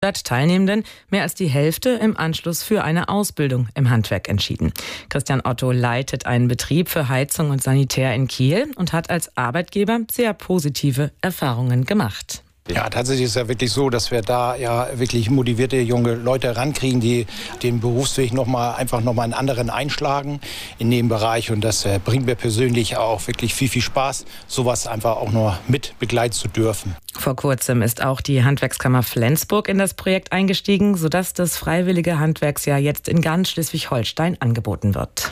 100 Teilnehmenden mehr als die Hälfte im Anschluss für eine Ausbildung im Handwerk entschieden. Christian Otto leitet einen Betrieb für Heizung und Sanitär in Kiel und hat als Arbeitgeber sehr positive Erfahrungen gemacht. Ja, tatsächlich ist es ja wirklich so, dass wir da ja wirklich motivierte junge Leute rankriegen, die den Berufsweg einfach nochmal einen anderen einschlagen in dem Bereich. Und das bringt mir persönlich auch wirklich viel Spaß, sowas einfach auch noch mit begleiten zu dürfen. Vor kurzem ist auch die Handwerkskammer Flensburg in das Projekt eingestiegen, sodass das freiwillige Handwerksjahr jetzt in ganz Schleswig-Holstein angeboten wird.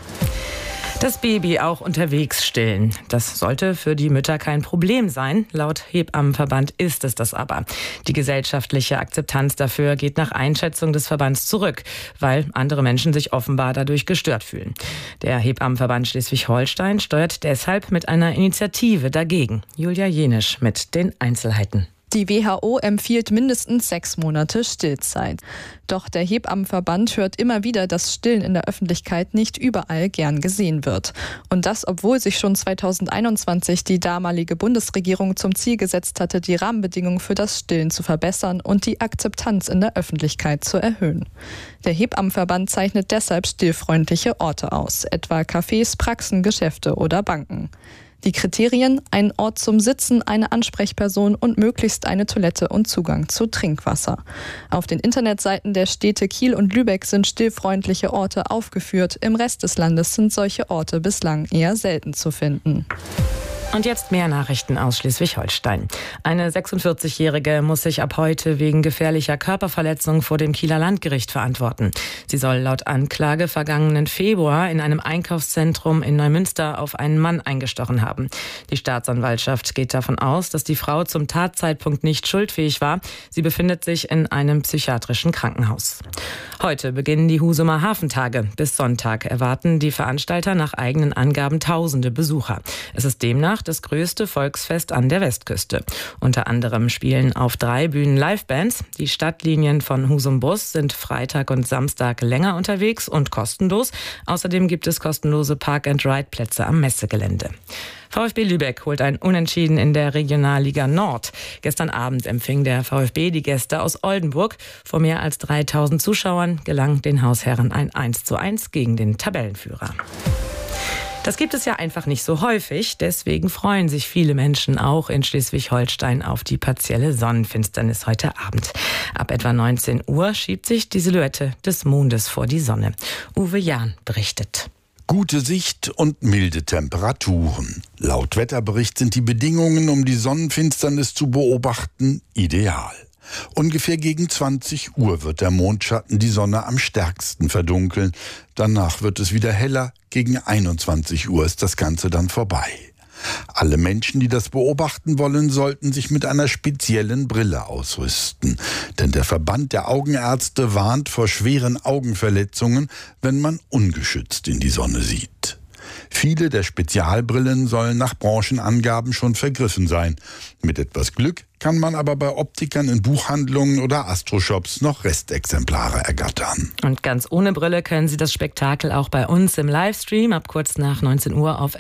Das Baby auch unterwegs stillen. Das sollte für die Mütter kein Problem sein. Laut Hebammenverband ist es das aber. Die gesellschaftliche Akzeptanz dafür geht nach Einschätzung des Verbands zurück, weil andere Menschen sich offenbar dadurch gestört fühlen. Der Hebammenverband Schleswig-Holstein steuert deshalb mit einer Initiative dagegen. Julia Jenisch mit den Einzelheiten. Die WHO empfiehlt mindestens 6 Monate Stillzeit. Doch der Hebammenverband hört immer wieder, dass Stillen in der Öffentlichkeit nicht überall gern gesehen wird. Und das, obwohl sich schon 2021 die damalige Bundesregierung zum Ziel gesetzt hatte, die Rahmenbedingungen für das Stillen zu verbessern und die Akzeptanz in der Öffentlichkeit zu erhöhen. Der Hebammenverband zeichnet deshalb stillfreundliche Orte aus, etwa Cafés, Praxen, Geschäfte oder Banken. Die Kriterien: ein Ort zum Sitzen, eine Ansprechperson und möglichst eine Toilette und Zugang zu Trinkwasser. Auf den Internetseiten der Städte Kiel und Lübeck sind stillfreundliche Orte aufgeführt. Im Rest des Landes sind solche Orte bislang eher selten zu finden. Und jetzt mehr Nachrichten aus Schleswig-Holstein. Eine 46-Jährige muss sich ab heute wegen gefährlicher Körperverletzung vor dem Kieler Landgericht verantworten. Sie soll laut Anklage vergangenen Februar in einem Einkaufszentrum in Neumünster auf einen Mann eingestochen haben. Die Staatsanwaltschaft geht davon aus, dass die Frau zum Tatzeitpunkt nicht schuldfähig war. Sie befindet sich in einem psychiatrischen Krankenhaus. Heute beginnen die Husumer Hafentage. Bis Sonntag erwarten die Veranstalter nach eigenen Angaben tausende Besucher. Es ist demnach das größte Volksfest an der Westküste. Unter anderem spielen auf 3 Bühnen Livebands. Die Stadtlinien von Husum Bus sind Freitag und Samstag länger unterwegs und kostenlos. Außerdem gibt es kostenlose Park-and-Ride-Plätze am Messegelände. VfB Lübeck holt ein Unentschieden in der Regionalliga Nord. Gestern Abend empfing der VfB die Gäste aus Oldenburg. Vor mehr als 3000 Zuschauern gelang den Hausherren ein 1:1 gegen den Tabellenführer. Das gibt es ja einfach nicht so häufig. Deswegen freuen sich viele Menschen auch in Schleswig-Holstein auf die partielle Sonnenfinsternis heute Abend. Ab etwa 19 Uhr schiebt sich die Silhouette des Mondes vor die Sonne. Uwe Jahn berichtet. Gute Sicht und milde Temperaturen. Laut Wetterbericht sind die Bedingungen, um die Sonnenfinsternis zu beobachten, ideal. Ungefähr gegen 20 Uhr wird der Mondschatten die Sonne am stärksten verdunkeln. Danach wird es wieder heller. Gegen 21 Uhr ist das Ganze dann vorbei. Alle Menschen, die das beobachten wollen, sollten sich mit einer speziellen Brille ausrüsten. Denn der Verband der Augenärzte warnt vor schweren Augenverletzungen, wenn man ungeschützt in die Sonne sieht. Viele der Spezialbrillen sollen nach Branchenangaben schon vergriffen sein. Mit etwas Glück kann man aber bei Optikern in Buchhandlungen oder Astroshops noch Restexemplare ergattern. Und ganz ohne Brille können Sie das Spektakel auch bei uns im Livestream ab kurz nach 19 Uhr auf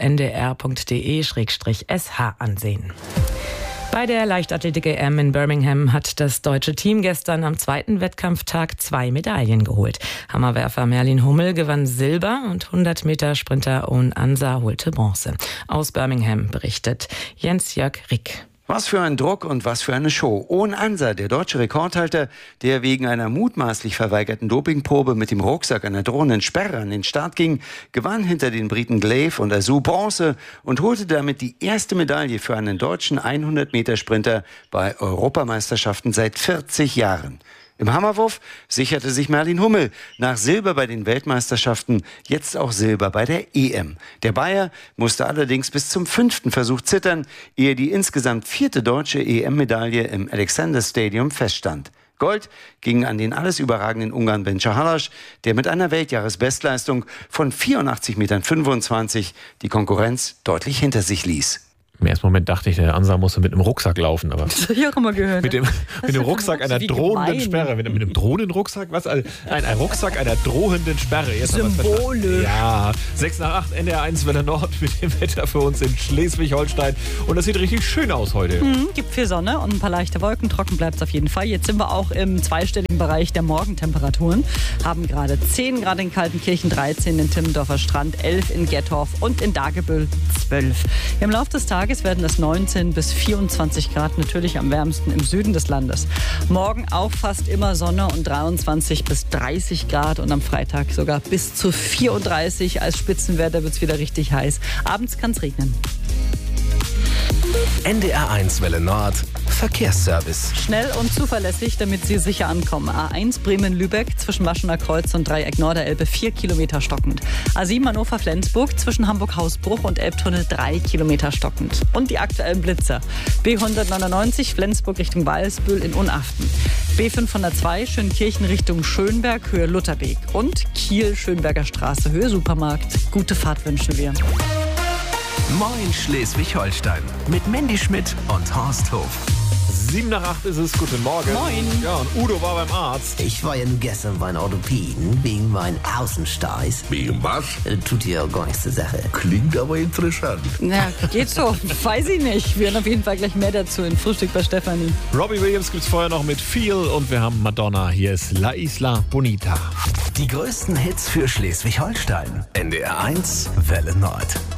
ndr.de/sh ansehen. Bei der Leichtathletik-EM in Birmingham hat das deutsche Team gestern am 2. Wettkampftag 2 Medaillen geholt. Hammerwerfer Merlin Hummel gewann Silber und 100-Meter-Sprinter Owen Ansa holte Bronze. Aus Birmingham berichtet Jens-Jörg Rick. Was für ein Druck und was für eine Show. Owen Ansa, der deutsche Rekordhalter, der wegen einer mutmaßlich verweigerten Dopingprobe mit dem Rucksack einer drohenden Sperre an den Start ging, gewann hinter den Briten Glaive und Azu Bronze und holte damit die erste Medaille für einen deutschen 100-Meter-Sprinter bei Europameisterschaften seit 40 Jahren. Im Hammerwurf sicherte sich Merlin Hummel nach Silber bei den Weltmeisterschaften jetzt auch Silber bei der EM. Der Bayer musste allerdings bis zum 5. Versuch zittern, ehe die insgesamt 4. deutsche EM-Medaille im Alexander Stadium feststand. Gold ging an den alles überragenden Ungarn Benca Halas, der mit einer Weltjahresbestleistung von 84,25 Metern die Konkurrenz deutlich hinter sich ließ. Im ersten Moment dachte ich, der Ansa musste mit einem Rucksack laufen. Aber das habe ich auch immer gehört. mit dem Rucksack einer drohenden Sperre. Mit einem drohenden Rucksack? Was? Ein Rucksack einer drohenden Sperre. Jetzt Symbole. Ja, 6 nach 8, NDR1 Welle Nord mit dem Wetter für uns in Schleswig-Holstein. Und das sieht richtig schön aus heute. Gibt viel Sonne und ein paar leichte Wolken. Trocken bleibt es auf jeden Fall. Jetzt sind wir auch im zweistelligen Bereich der Morgentemperaturen. Haben gerade 10 Grad in Kaltenkirchen, 13 in Timmendorfer Strand, 11 in Gettorf und in Dagebüll 12. Im Laufe des Tages werden es 19 bis 24 Grad, natürlich am wärmsten im Süden des Landes. Morgen auch fast immer Sonne und 23 bis 30 Grad und am Freitag sogar bis zu 34. Als Spitzenwetter wird es wieder richtig heiß. Abends kann es regnen. NDR1 Welle Nord Verkehrsservice. Schnell und zuverlässig, damit Sie sicher ankommen. A1 Bremen-Lübeck zwischen Maschener Kreuz und Dreieck Norderelbe 4 Kilometer stockend. A7 Hannover-Flensburg zwischen Hamburg-Hausbruch und Elbtunnel 3 Kilometer stockend. Und die aktuellen Blitzer. B199 Flensburg Richtung Walsbühl in Unaften. B502 Schönkirchen Richtung Schönberg Höhe Lutherweg. Und Kiel Schönberger Straße Höhe Supermarkt. Gute Fahrt wünschen wir. Moin Schleswig-Holstein mit Mandy Schmidt und Horst Hof. 7 nach 8 ist es. Guten Morgen. Moin. Ja, und Udo war beim Arzt. Ich war ja nun gestern beim Orthopäden wegen meinen Außensteiß. Wegen was? Tut ja gar nichts zur Sache. Klingt aber interessant. Na, geht so. Weiß ich nicht. Wir haben auf jeden Fall gleich mehr dazu in Frühstück bei Stefanie. Robbie Williams gibt's vorher noch mit Feel und wir haben Madonna. Hier ist La Isla Bonita. Die größten Hits für Schleswig-Holstein. NDR1 Welle Nord.